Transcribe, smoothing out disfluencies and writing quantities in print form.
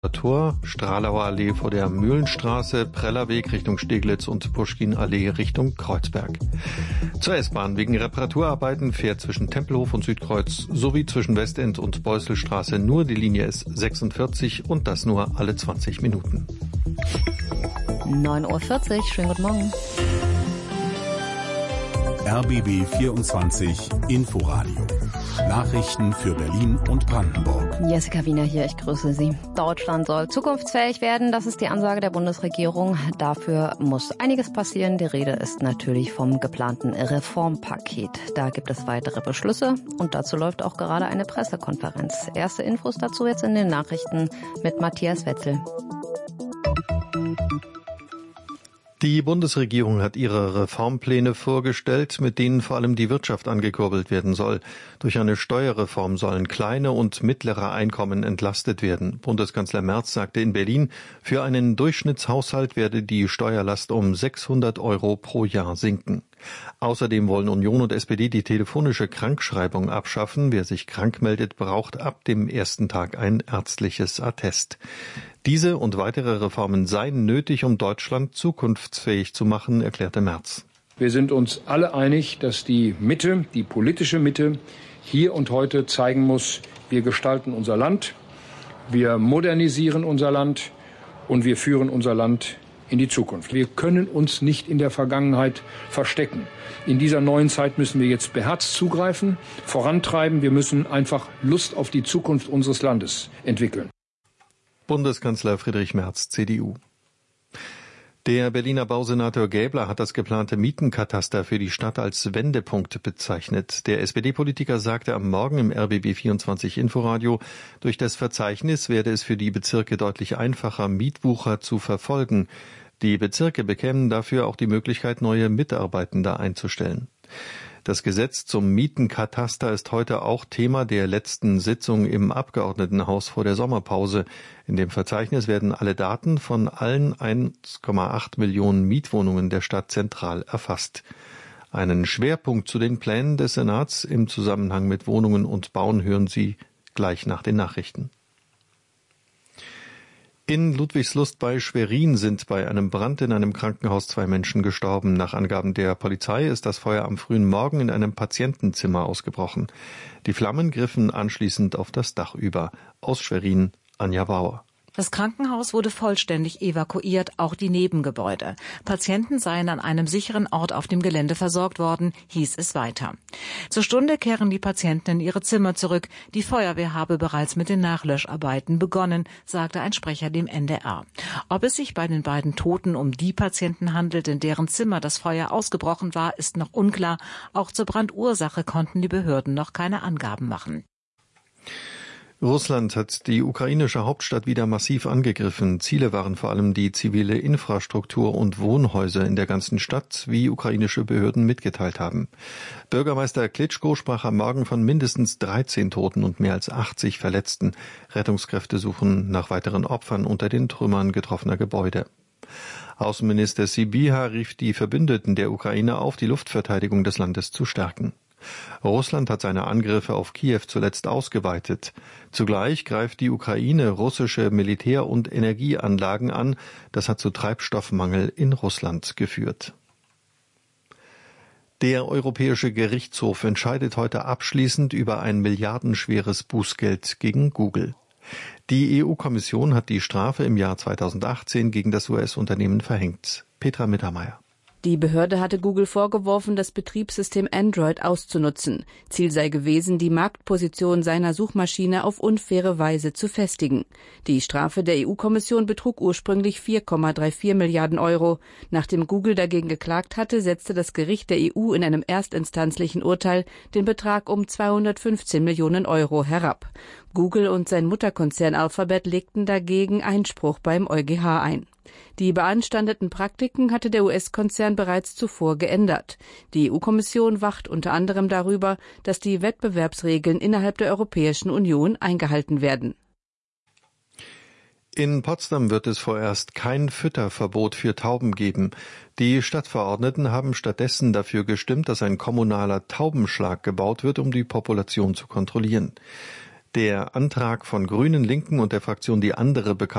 Tor, Stralauer Allee vor der Mühlenstraße, Prellerweg Richtung Steglitz und Puschkin-Allee Richtung Kreuzberg. Zur S-Bahn. Wegen Reparaturarbeiten fährt zwischen Tempelhof und Südkreuz sowie zwischen Westend und Beusselstraße nur die Linie S46 und das nur alle 20 Minuten. 9:40 Uhr, schönen guten Morgen. RBB 24 Inforadio. Nachrichten für Berlin und Brandenburg. Jessica Wiener hier, ich grüße Sie. Deutschland soll zukunftsfähig werden, das ist die Ansage der Bundesregierung. Dafür muss einiges passieren. Die Rede ist natürlich vom geplanten Reformpaket. Da gibt es weitere Beschlüsse und dazu läuft auch gerade eine Pressekonferenz. Erste Infos dazu jetzt in den Nachrichten mit Matthias Wetzel. Die Bundesregierung hat ihre Reformpläne vorgestellt, mit denen vor allem die Wirtschaft angekurbelt werden soll. Durch eine Steuerreform sollen kleine und mittlere Einkommen entlastet werden. Bundeskanzler Merz sagte in Berlin, für einen Durchschnittshaushalt werde die Steuerlast um 600 € pro Jahr sinken. Außerdem wollen Union und SPD die telefonische Krankschreibung abschaffen. Wer sich krank meldet, braucht ab dem ersten Tag ein ärztliches Attest. Diese und weitere Reformen seien nötig, um Deutschland zukunftsfähig zu machen, erklärte Merz. Wir sind uns alle einig, dass die Mitte, die politische Mitte, hier und heute zeigen muss, wir gestalten unser Land, wir modernisieren unser Land und wir führen unser Land in die Zukunft. Wir können uns nicht in der Vergangenheit verstecken. In dieser neuen Zeit müssen wir jetzt beherzt zugreifen, vorantreiben. Wir müssen einfach Lust auf die Zukunft unseres Landes entwickeln. Bundeskanzler Friedrich Merz, CDU. Der Berliner Bausenator Gäbler hat das geplante Mietenkataster für die Stadt als Wendepunkt bezeichnet. Der SPD-Politiker sagte am Morgen im RBB 24 Inforadio, durch das Verzeichnis werde es für die Bezirke deutlich einfacher, Mietwucher zu verfolgen. Die Bezirke bekämen dafür auch die Möglichkeit, neue Mitarbeitende einzustellen. Das Gesetz zum Mietenkataster ist heute auch Thema der letzten Sitzung im Abgeordnetenhaus vor der Sommerpause. In dem Verzeichnis werden alle Daten von allen 1,8 Millionen Mietwohnungen der Stadt zentral erfasst. Einen Schwerpunkt zu den Plänen des Senats im Zusammenhang mit Wohnungen und Bauen hören Sie gleich nach den Nachrichten. In Ludwigslust bei Schwerin sind bei einem Brand in einem Krankenhaus 2 Menschen gestorben. Nach Angaben der Polizei ist das Feuer am frühen Morgen in einem Patientenzimmer ausgebrochen. Die Flammen griffen anschließend auf das Dach über. Aus Schwerin, Anja Bauer. Das Krankenhaus wurde vollständig evakuiert, auch die Nebengebäude. Patienten seien an einem sicheren Ort auf dem Gelände versorgt worden, hieß es weiter. Zur Stunde kehren die Patienten in ihre Zimmer zurück. Die Feuerwehr habe bereits mit den Nachlöscharbeiten begonnen, sagte ein Sprecher dem NDR. Ob es sich bei den beiden Toten um die Patienten handelt, in deren Zimmer das Feuer ausgebrochen war, ist noch unklar. Auch zur Brandursache konnten die Behörden noch keine Angaben machen. Russland hat die ukrainische Hauptstadt wieder massiv angegriffen. Ziele waren vor allem die zivile Infrastruktur und Wohnhäuser in der ganzen Stadt, wie ukrainische Behörden mitgeteilt haben. Bürgermeister Klitschko sprach am Morgen von mindestens 13 Toten und mehr als 80 Verletzten. Rettungskräfte suchen nach weiteren Opfern unter den Trümmern getroffener Gebäude. Außenminister Sybiha rief die Verbündeten der Ukraine auf, die Luftverteidigung des Landes zu stärken. Russland hat seine Angriffe auf Kiew zuletzt ausgeweitet. Zugleich greift die Ukraine russische Militär- und Energieanlagen an. Das hat zu Treibstoffmangel in Russland geführt. Der Europäische Gerichtshof entscheidet heute abschließend über ein milliardenschweres Bußgeld gegen Google. Die EU-Kommission hat die Strafe im Jahr 2018 gegen das US-Unternehmen verhängt. Petra Mittermeier. Die Behörde hatte Google vorgeworfen, das Betriebssystem Android auszunutzen. Ziel sei gewesen, die Marktposition seiner Suchmaschine auf unfaire Weise zu festigen. Die Strafe der EU-Kommission betrug ursprünglich 4,34 Milliarden Euro. Nachdem Google dagegen geklagt hatte, setzte das Gericht der EU in einem erstinstanzlichen Urteil den Betrag um 215 Millionen Euro herab. Google und sein Mutterkonzern Alphabet legten dagegen Einspruch beim EuGH ein. Die beanstandeten Praktiken hatte der US-Konzern bereits zuvor geändert. Die EU-Kommission wacht unter anderem darüber, dass die Wettbewerbsregeln innerhalb der Europäischen Union eingehalten werden. In Potsdam wird es vorerst kein Fütterverbot für Tauben geben. Die Stadtverordneten haben stattdessen dafür gestimmt, dass ein kommunaler Taubenschlag gebaut wird, um die Population zu kontrollieren. Der Antrag von Grünen, Linken und der Fraktion Die Andere bekam